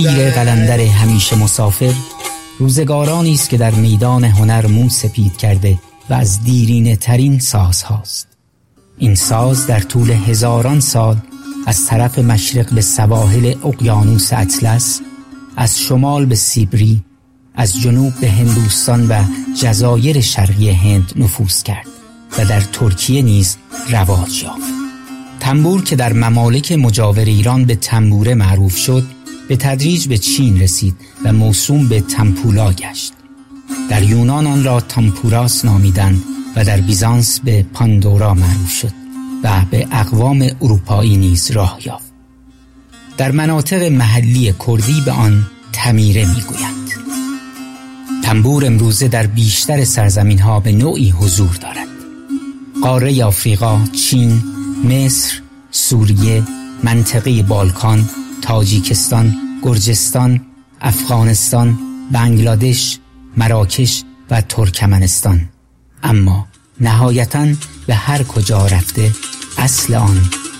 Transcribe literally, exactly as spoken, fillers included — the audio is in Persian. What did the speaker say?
پیر قلندر همیشه مسافر روزگارانی است که در میدان هنر مو سپید کرده و از دیرینه ترین ساز هاست. این ساز در طول هزاران سال از طرف مشرق به سواحل اقیانوس اطلس، از شمال به سیبری، از جنوب به هندوستان و جزایر شرقی هند نفوذ کرد و در ترکیه نیز رواج یافت. تنبور که در ممالک مجاور ایران به تنبوره معروف شد، به تدریج به چین رسید و موسوم به تمپولا گشت. در یونان آن را تامپوراس نامیدند و در بیزانس به پاندورا معروف شد و به اقوام اروپایی نیز راه یافت. در مناطق محلی کردی به آن تمیره میگویند. تنبور امروزه در بیشتر سرزمین‌ها به نوعی حضور دارد. قاره آفریقا، چین، مصر، سوریه، منطقه بالکان، تاجیکستان، گرجستان، افغانستان، بنگلادش، مراکش و ترکمنستان. اما نهایتاً به هر کجا رفته اصل آن